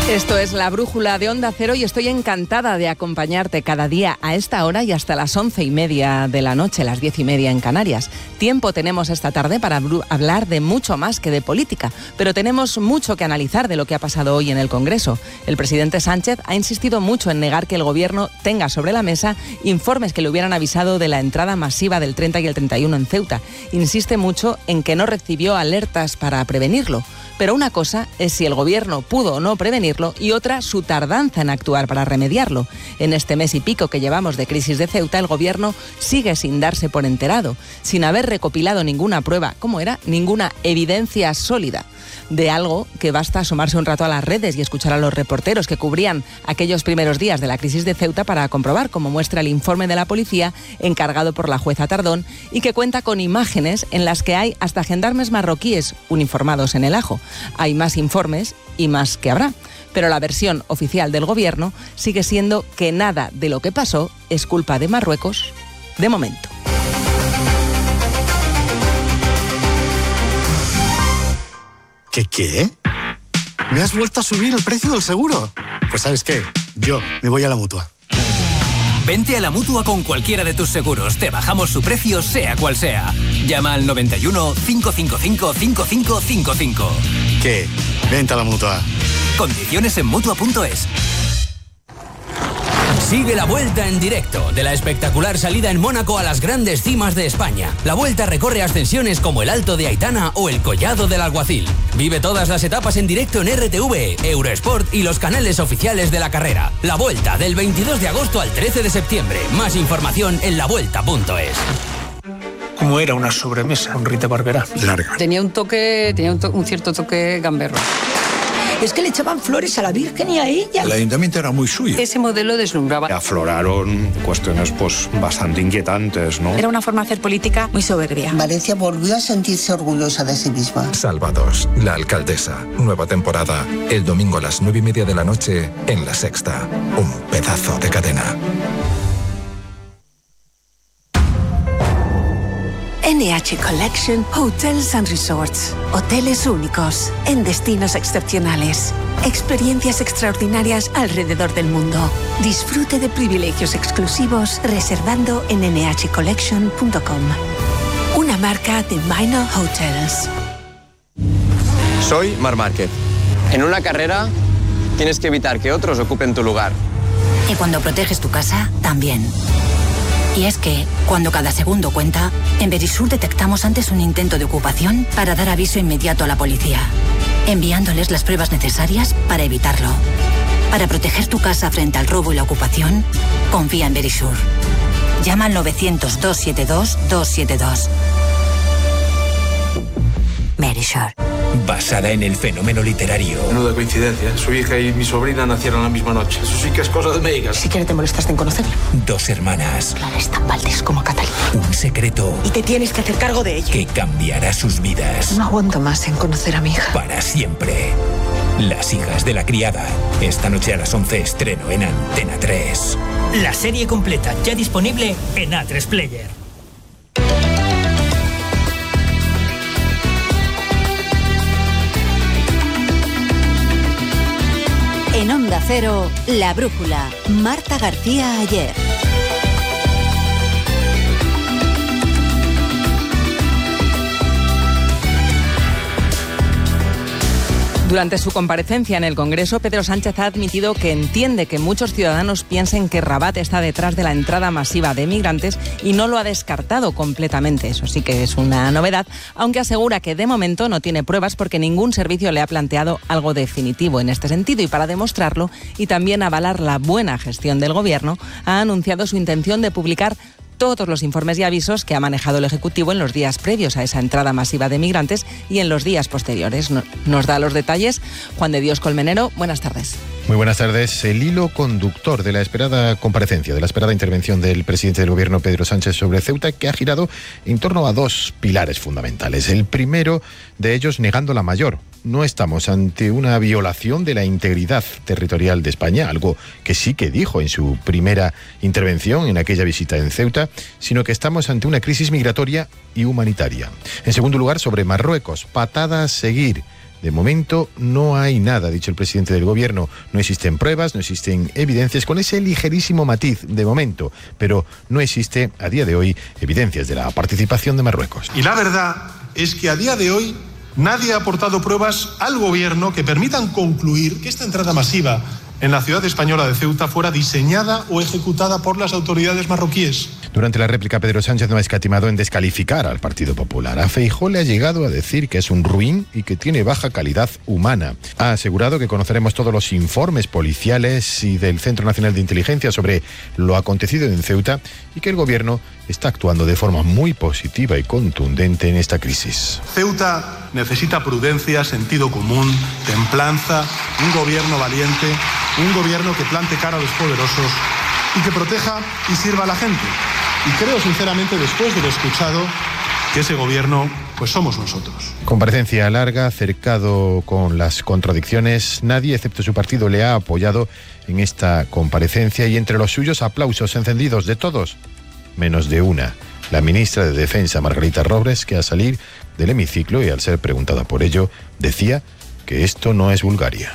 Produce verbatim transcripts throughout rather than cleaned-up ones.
Esto es La Brújula de Onda Cero y estoy encantada de acompañarte cada día a esta hora y hasta las once y media de la noche, las diez y media en Canarias. Tiempo tenemos esta tarde para hablar de mucho más que de política, pero tenemos mucho que analizar de lo que ha pasado hoy en el Congreso. El presidente Sánchez ha insistido mucho en negar que el Gobierno tenga sobre la mesa informes que le hubieran avisado de la entrada masiva del treinta y el treinta y uno en Ceuta. Insiste mucho en que no recibió alertas para prevenirlo. Pero una cosa es si el Gobierno pudo o no prevenirlo y otra su tardanza en actuar para remediarlo. En este mes y pico que llevamos de crisis de Ceuta, el Gobierno sigue sin darse por enterado, sin haber recopilado ninguna prueba, ¿cómo era? Ninguna evidencia sólida de algo que basta asomarse un rato a las redes y escuchar a los reporteros que cubrían aquellos primeros días de la crisis de Ceuta para comprobar, como muestra el informe de la policía encargado por la jueza Tardón y que cuenta con imágenes en las que hay hasta gendarmes marroquíes uniformados en el ajo. Hay más informes y más que habrá, pero la versión oficial del Gobierno sigue siendo que nada de lo que pasó es culpa de Marruecos de momento. ¿Qué qué? ¿Me has vuelto a subir el precio del seguro? Pues ¿sabes qué? Yo me voy a la Mutua. Vente a la Mutua con cualquiera de tus seguros. Te bajamos su precio, sea cual sea. Llama al noventa y uno, cinco cinco cinco, cinco cinco cinco cinco. ¿Qué? Vente a la Mutua. Condiciones en Mutua punto es. Sigue la Vuelta en directo de la espectacular salida en Mónaco a las grandes cimas de España. La Vuelta recorre ascensiones como el Alto de Aitana o el Collado del Alguacil. Vive todas las etapas en directo en R T V, Eurosport y los canales oficiales de la carrera. La Vuelta del veintidós de agosto al trece de septiembre. Más información en la vuelta punto es. Como era una sobremesa con Rita Barberá. Larga. Tenía un toque, tenía un, to- un cierto toque gamberro. Es que le echaban flores a la Virgen y a ella. El ayuntamiento era muy suyo. Ese modelo deslumbraba. Afloraron cuestiones pues bastante inquietantes, ¿no? Era una forma de hacer política muy soberbia. Valencia volvió a sentirse orgullosa de sí misma. Salvados, la alcaldesa. Nueva temporada. El domingo a las nueve y media de la noche en La Sexta. Un pedazo de cadena. N H Collection Hotels and Resorts. Hoteles únicos, en destinos excepcionales. Experiencias extraordinarias alrededor del mundo. Disfrute de privilegios exclusivos reservando en ene hache collection punto com. Una marca de Minor Hotels. Soy Marc Márquez. En una carrera tienes que evitar que otros ocupen tu lugar. Y cuando proteges tu casa, también. Y es que, cuando cada segundo cuenta, en Verisur detectamos antes un intento de ocupación para dar aviso inmediato a la policía, enviándoles las pruebas necesarias para evitarlo. Para proteger tu casa frente al robo y la ocupación, confía en Verisur. Llama al novecientos, doscientos setenta y dos, doscientos setenta y dos. Verisur. Basada en el fenómeno literario. Menuda coincidencia. Su hija y mi sobrina nacieron la misma noche. Eso sí que es cosa de médicas. Si quieres te molestaste en conocerla. Dos hermanas. Clara es tan Valdés como Catalina. Un secreto. Y te tienes que hacer cargo de ella. Que cambiará sus vidas. No aguanto más en conocer a mi hija. Para siempre. Las hijas de la criada. Esta noche a las once estreno en Antena tres. La serie completa ya disponible en A tres Player. En Onda Cero, La Brújula, Marta García Ayer. Durante su comparecencia en el Congreso, Pedro Sánchez ha admitido que entiende que muchos ciudadanos piensen que Rabat está detrás de la entrada masiva de migrantes y no lo ha descartado completamente. Eso sí que es una novedad, aunque asegura que de momento no tiene pruebas porque ningún servicio le ha planteado algo definitivo en este sentido. Y para demostrarlo y también avalar la buena gestión del Gobierno, ha anunciado su intención de publicar todos los informes y avisos que ha manejado el Ejecutivo en los días previos a esa entrada masiva de migrantes y en los días posteriores. Nos da los detalles Juan de Dios Colmenero. Buenas tardes. Muy buenas tardes. El hilo conductor de la esperada comparecencia, de la esperada intervención del presidente del Gobierno, Pedro Sánchez, sobre Ceuta, que ha girado en torno a dos pilares fundamentales. El primero de ellos, negando la mayor. No estamos ante una violación de la integridad territorial de España, algo que sí que dijo en su primera intervención en aquella visita en Ceuta, sino que estamos ante una crisis migratoria y humanitaria. En segundo lugar, sobre Marruecos, patada a seguir De momento no hay nada, ha dicho el presidente del gobierno. No existen pruebas, no existen evidencias, con ese ligerísimo matiz de momento, pero no existe a día de hoy evidencias de la participación de Marruecos. Y la verdad es que a día de hoy nadie ha aportado pruebas al gobierno que permitan concluir que esta entrada masiva en la ciudad española de Ceuta fuera diseñada o ejecutada por las autoridades marroquíes. Durante la réplica, Pedro Sánchez no ha escatimado en descalificar al Partido Popular. A Feijóo le ha llegado a decir que es un ruin y que tiene baja calidad humana. Ha asegurado que conoceremos todos los informes policiales y del Centro Nacional de Inteligencia sobre lo acontecido en Ceuta y que el gobierno está actuando de forma muy positiva y contundente en esta crisis. Ceuta necesita prudencia, sentido común, templanza, un gobierno valiente, un gobierno que plante cara a los poderosos y que proteja y sirva a la gente. Y creo sinceramente, después de lo escuchado, que ese gobierno pues somos nosotros. Comparecencia larga, cercado con las contradicciones. Nadie, excepto su partido, le ha apoyado en esta comparecencia y entre los suyos aplausos encendidos de todos, menos de una, la ministra de Defensa, Margarita Robles, que al salir del hemiciclo y al ser preguntada por ello, decía que esto no es Bulgaria.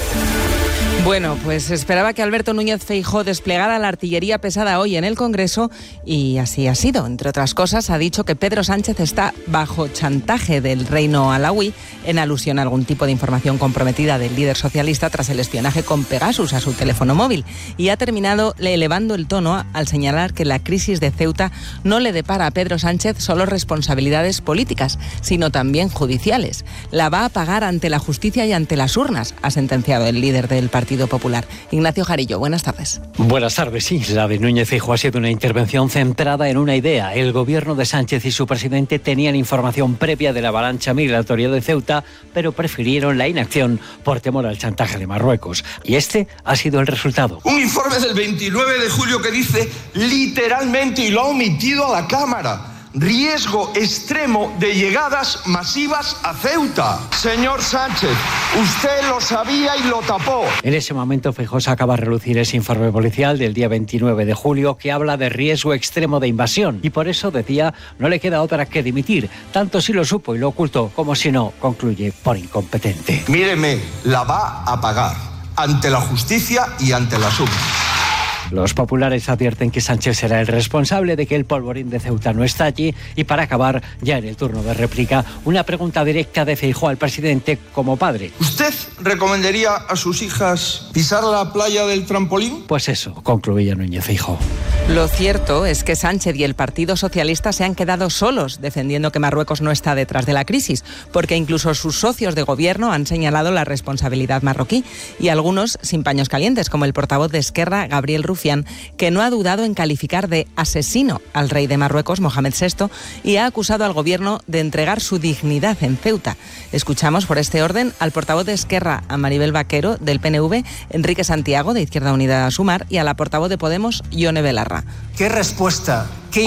Bueno, pues esperaba que Alberto Núñez Feijóo desplegara la artillería pesada hoy en el Congreso y así ha sido. Entre otras cosas, ha dicho que Pedro Sánchez está bajo chantaje del reino alauí en alusión a algún tipo de información comprometida del líder socialista tras el espionaje con Pegasus a su teléfono móvil. Y ha terminado elevando el tono al señalar que la crisis de Ceuta no le depara a Pedro Sánchez solo responsabilidades políticas, sino también judiciales. La va a pagar ante la justicia y ante las urnas, ha sentenciado el líder del Partido Popular. Ignacio Jarillo, buenas tardes. Buenas tardes, sí. La de Núñez Feijóo ha sido una intervención centrada en una idea. El gobierno de Sánchez y su presidente tenían información previa de la avalancha migratoria de Ceuta, pero prefirieron la inacción por temor al chantaje de Marruecos. Y este ha sido el resultado. Un informe del veintinueve de julio que dice literalmente, y lo ha omitido a la Cámara, riesgo extremo de llegadas masivas a Ceuta. Señor Sánchez, usted lo sabía y lo tapó. En ese momento Feijóo acaba de relucir ese informe policial del día veintinueve de julio que habla de riesgo extremo de invasión y por eso decía no le queda otra que dimitir, tanto si lo supo y lo ocultó como si no, concluye por incompetente. Míreme, la va a pagar ante la justicia y ante las urnas. Los populares advierten que Sánchez será el responsable de que el polvorín de Ceuta no estalle y para acabar, ya en el turno de réplica, una pregunta directa de Feijóo al presidente como padre. ¿Usted recomendaría a sus hijas pisar la playa del trampolín? Pues eso, concluía Núñez Feijóo. Lo cierto es que Sánchez y el Partido Socialista se han quedado solos defendiendo que Marruecos no está detrás de la crisis, porque incluso sus socios de gobierno han señalado la responsabilidad marroquí y algunos sin paños calientes, como el portavoz de Esquerra, Gabriel Rufián, que no ha dudado en calificar de asesino al rey de Marruecos, Mohamed sexto, y ha acusado al gobierno de entregar su dignidad en Ceuta. Escuchamos por este orden al portavoz de Esquerra, a Maribel Vaquero, del P N V, Enrique Santiago, de Izquierda Unida a Sumar, y a la portavoz de Podemos, Ione Belarra. ¿Qué respuesta, qué